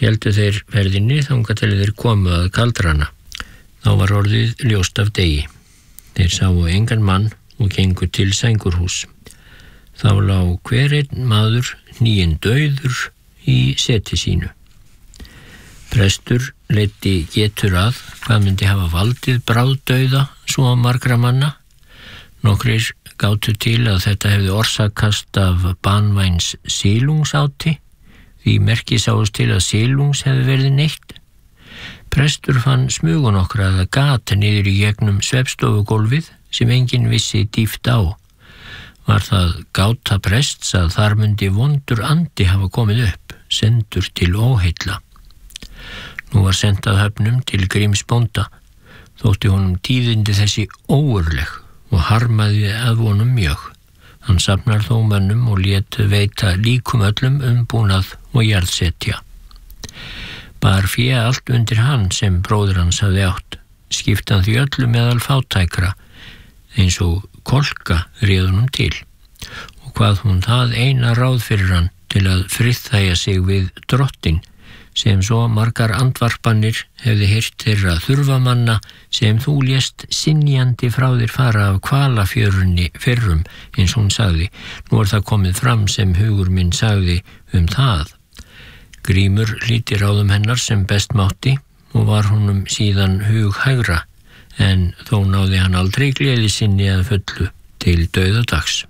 héldu þeir ferðinni þangað til þeir komu að kaldrana. Þá var orðið ljóst af degi. Þeir sáu engan mann og gengu til sængurhús. Þá lá hver einn maður hníinn dauður í seti sínu. Prestur leiddi getur að hvað myndi hafa valdið bráðdauða svo margra manna. Nokkrir gátu til að þetta hefði orsakast af banvæns silungsáti, því merki sáust til að silungs hefði verið neytt. Prestur fann smugun okkar að það gat niður í gegnum svefstofugólfið sem enginn vissi dýft á. Var það gáta prests að þar myndi vondur andi hafa komið upp, sendur til óheilla. Nú var sent að höfnum til Gríms bónda, þótti honum tíðindi þessi óurleg og harmaði að honum mjög. Hann safnar þó mönnum og lét veita líkum öllum umbúnað og jarðsetja. Bar fé allt undir hann sem bróðir hans hafði átt, skipti hann því öllu meðal fátækra, eins og Kolka réð honum til, og hvað hún það eina ráð fyrir hann til að friðþægja sig við drottin, sem svo margar andvarpanir hefði heyrt þeirra þurfamanna sem þú lést synjandi frá þér fara af kvalafjörunni fyrrum, eins hún sagði. Nú það komið fram sem hugur minn sagði það. Grímur hlíti ráðum hennar sem best mátti og var honum síðan hughægra, en þó náði hann aldrei gleði sinni að fullu til dauðadags.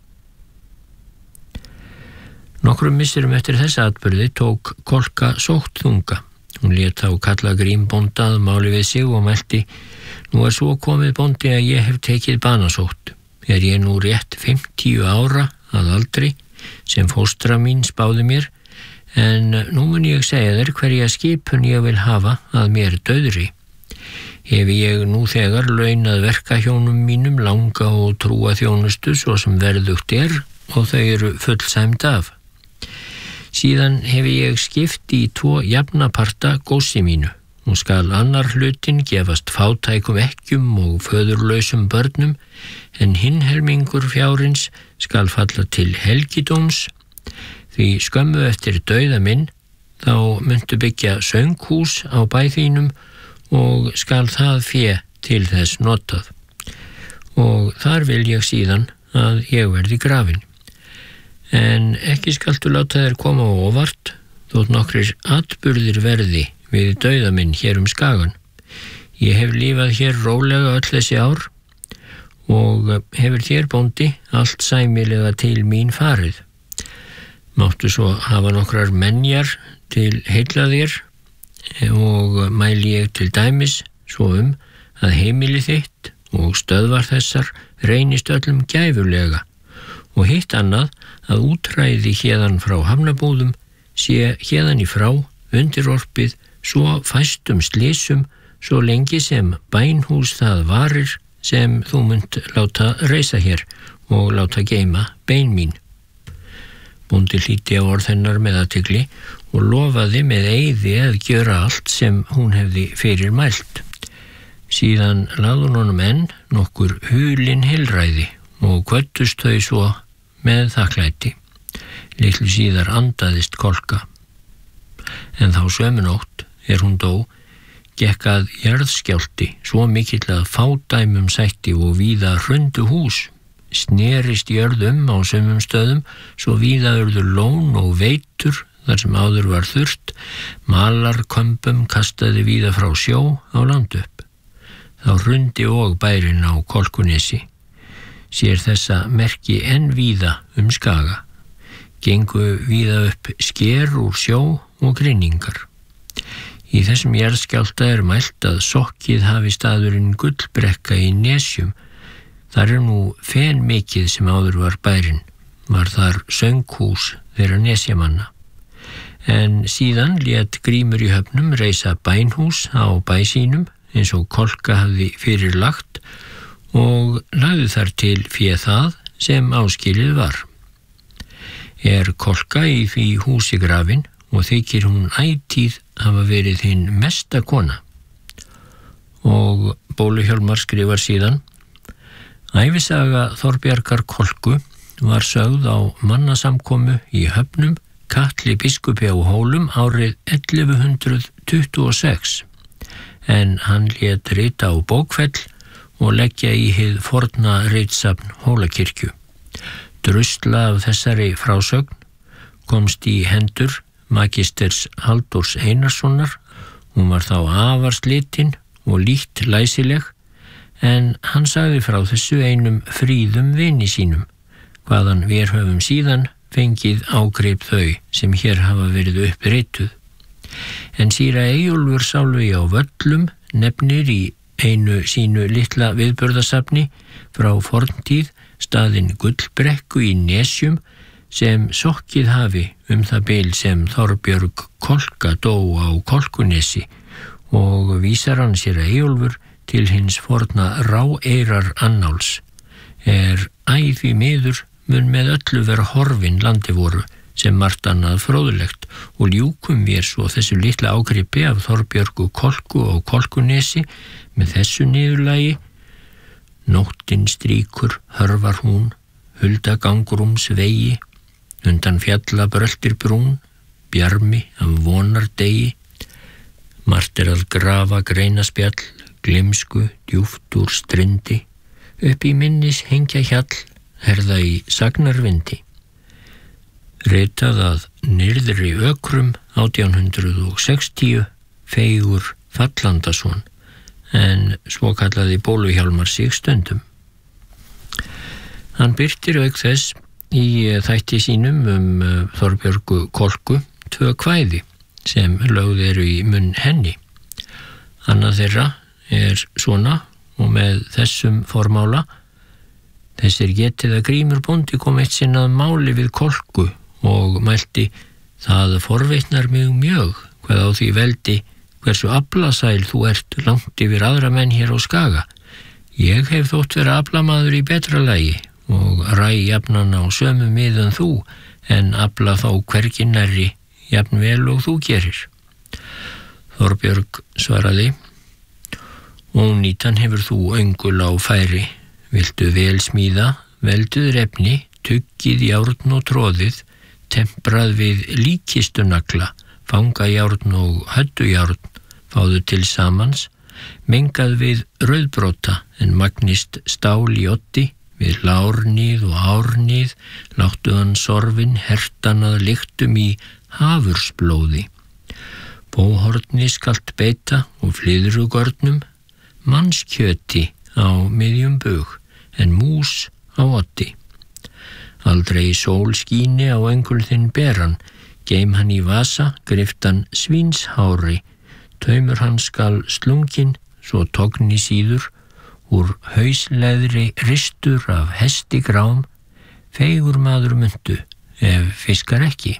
Nokkrum misserum eftir þessa atburði tók Kolka sótt þunga. Hún lét þá kalla Grím bónda að máli við sig og mælti: Nú svo komið bóndi að ég hef tekið banasótt. Ég nú rétt 50 ára að aldri, sem fóstra mín spáði mér, en nú mun ég segja þér hverja skipun ég vil hafa að mér dauðri. Hef ég nú þegar launað verkahjónum mínum langa og trúa þjónustu svo sem verðugt og þau eru fullsæmd af. Síðan hef ég skipt í 2 jafnaparta gósi mínu og skal annar hlutin gefast fátækum ekkjum og föðurlausum börnum, en hinn helmingur fjárins skal falla til helgidóms, því skömmu eftir dauða minn þá muntu byggja sönghús á bæ þínum og skal það fé til þess notað, og þar vil ég síðan að ég verði grafin. En ekki skaltu láta þér koma á óvart, þótt nokkrir atburðir verði við dauða minn hér skagan. Ég hef lifað hér rólega öll þessi ár og hefur þér bóndi allt sæmilega til mín farið. Máttu svo hafa nokkrar menjar til heilla þér og mæli ég til dæmis svo að heimili þitt og stöðvar þessar reynist öllum gæfulega, og hitt annað að útræði héðan frá hafnabúðum sé héðan í frá undirorpið svo fæstum slysum svo lengi sem bænhús það varir sem þú munt láta reisa hér og láta geyma bein mín. Bóndi hlýddi á orð hennar með athygli og lofaði með eiði að gjöra allt sem hún hefði fyrir mælt. Síðan lagði hún honum enn nokkur hulin heilræði og kvöddust þau svo með þakklæti. Litlu síðar andaðist Kolka. En þá sömu nótt hún dó, gekk að jarðskjálfti svo mikill að fádæmum sætti og víða hrundu hús. Snerist jörð á sumum stöðum, svo víða urðu lón og veitur þar sem áður var þurrt, malarkömbum kastaði víða frá sjó á land upp. Þá hrundi og bærinn á Kolkunesi. Sér þessa merki enn víða skaga. Gengu víða upp sker úr sjó og grynningar. Í þessum jarðskjálfta mælt að sokkið hafi staðurinn Gullbrekka í Nesjum. Þar nú fen mikið sem áður var bærinn. Var þar sönghús þeirra nesjamanna. En síðan lét Grímur í höfnum reisa bænhús á bæ sínum, eins og Kolka hafði fyrirlagt, og lagði þar til fé það sem áskilið var. Kolka í því húsi grafin og þykir hún ætíð hafa verið hinn mesta kona. Og Bóluhjálmar skrifar síðan: Ævisaga Þorbjargar Kolku var sögð á mannasamkomu í höfnum Katli biskupi á Hólum árið 1126, en hann lét rita á bókfell og leggja í hið forna ritsafn Hólakirkju. Drusla af þessari frásögn komst í hendur magisters Halldórs Einarssonar. Hún var þá afar slitin og lítt læsileg, en hann sagði frá þessu einum fríðum vini sínum, hvaðan við höfum síðan fengið ágrip þau sem hér hafa verið upprituð. En síra Eyjólfur Sálvi á Völlum nefnir í einu sínu litla viðburðasafni frá forntíð staðinn Gullbrekku í Nesjum sem sokkið hafi það bil sem Þorbjörg Kolka dó á Kolkunesi, og vísar hann sér Eyjólfur til hins forna Ráeyrar annáls, æði miður mun með öllu vera horfin landi voru sem margt annað fróðlegt, og ljúkum við svo þessu litla ágripi af Þorbjörgu Kolku og Kolkunesi með þessu niðurlagi: Nóttin strýkur hörfar hún, huldagangrúms vegi, undan fjalla bröltir brún, bjarmi af vonardegi. Margt að grafa greinaspjall, gleymsku djúpt úr strindi, upp í minnis hengja hjall, herða í sagnarvindi. Ritað að Nyrðri Ökrum 1860, Feigur Fallandason, en svo kallaði Bóluhjálmar sig stundum. Hann birtir auk þess í þætti sínum Þorbjörgu Kolku 2 kvæði sem lögð eru í munn henni. Annað þeirra svona og með þessum formála: Þessir getið að Grímur bóndi kom eitt sinn að máli við Kolku og mælti: Það forvitnar mig mjög hvað á því veldi hversu aflasæl þú ert langt yfir aðra menn hér á Skaga. Ég hef þótt vera aflamaður í betra lagi og ræ jafnan á sömu miðan þú, en afla þá hvergi nærri jafn vel og þú gerir. Þorbjörg svaraði: Ónýtan hefur þú öngul á færi, viltu vel smíða, velduð efni, tuggið járn og tróðið, temprað við líkistunagla, fanga járn og höddujárn, fáðu til samans, mengað við rauðbrota, en magnist stál í oddi, við lárnið og árnið, láttu hann sorfin hertan að lyktum í hafursblóði. Bóhorni skalt beita og flyðrugörnum, mannskjöti á miðjum bug, en mús á oddi. Aldrei sól skíni á öngul þinn beran, geim hann í vasa, griftan svínshári, taumur hann skal slungin, svo togni síður, úr hausleðri ristur af hesti grám, feigur maður muntu, ef fiskar ekki.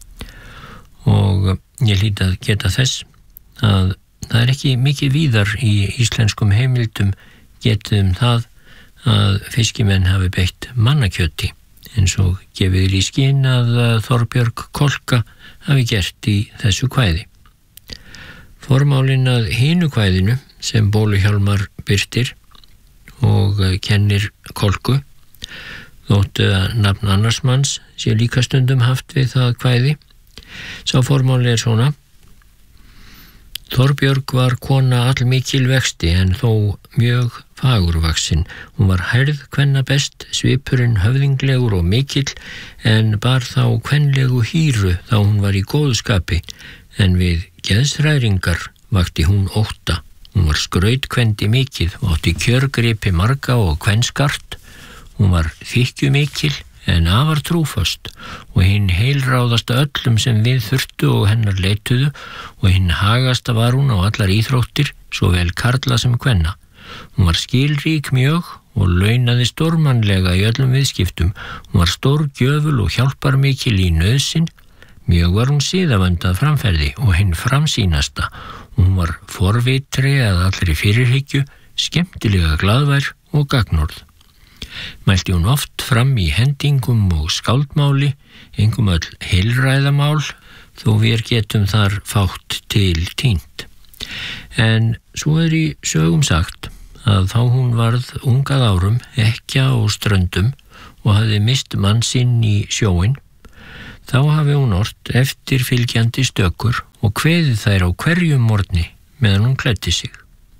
Og ég hlýt að geta þess að það ekki mikið víðar í íslenskum heimildum getið það að fiskimenn hafi beitt mannakjöti, eins og gefið í skyn að Þorbjörg Kolka hafi gert í þessu kvæði. Formálinn að hinu kvæðinu sem Bóluhjálmar birtir og kennir Kolku, þóttu að nafn annars manns sé líka stundum haft við það kvæði. Sá formáli svona: Þorbjörg var kona allmikil vexti, en þó mjög fagurvaxin. Hún var hærð kvenna best, svipurinn höfðinglegur og mikill, en bar þá kvenlegu hýru þá hún var í góðu skapi, en við geðsræringar vakti hún ótta. Hún var skrautkvendi mikið og átti kjörgripi marga og kvenskart. Hún var þykkjumikil en afar trúfast og hinn heilráðasta öllum sem við þurftu og hennar leituðu, og hinn hagasta var hún á allar íþróttir, svo vel karla sem kvenna. Hún var skilrík mjög og launaði stórmannlega í öllum viðskiptum. Hún var stórgjöful og hjálparmikil í nauðsyn. Mjög var hún siðavöndað framferði og hinn framsýnasta. Hún var forvitri að allri fyrirhyggju, skemmtilega glaðvær og gagnorð. Mælti hún oft fram í hendingum og skáldmáli, engum öll heilræðamál, þó við getum þar fátt til tínt. En svo í sögum sagt að þá hún varð ungað árum, ekkja og ströndum, og hafði mist mann sinn í sjóin, Þá hafi hún ort eftirfylgjandi stökur og kveðið þær á hverjum morgni meðan hún klæddi sig.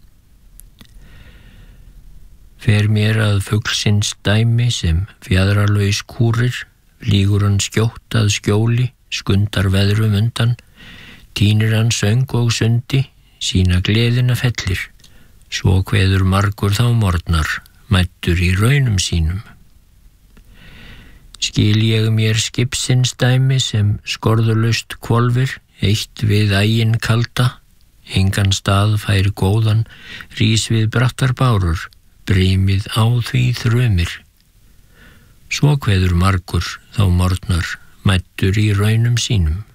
Fer mér að fuglsins dæmi sem fjaðralaus kúrir, flýgur hann skjótt að skjóli, skundar veðrum undan, tínir hann söng og sundi, sína gleðina fellir, svo kveður margur þá morgnar, mættur í raunum sínum. Skil ég mér skipsins dæmi sem skorðulaust hvolfir, eitt við æginn kalda, engan stað fær góðan, rís við brattar bárur, brimið á því þrumir. Svo kveður margur þá morgnar, mættur í raunum sínum.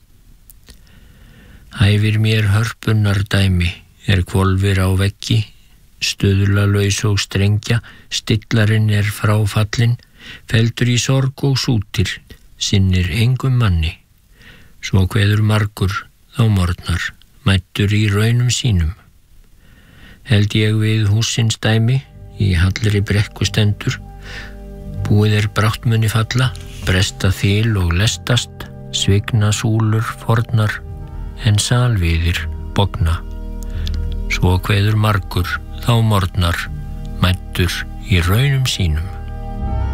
Hæfir mér hörpunnar dæmi, hvolfir á veggi, stuðlalaus og strengja, stillarinn fráfallinn, feldur í sorg og sútir, sinnir engum manni. Svo kveður margur þá morgnar, mættur í raunum sínum. Held ég við húsins dæmi, í hallri brekku stendur, búið brátt muni falla, bresta þil og lestast, svigna súlur fornar, en salviðir bogna. Svo kveður margur þá morgnar, mættur í raunum sínum.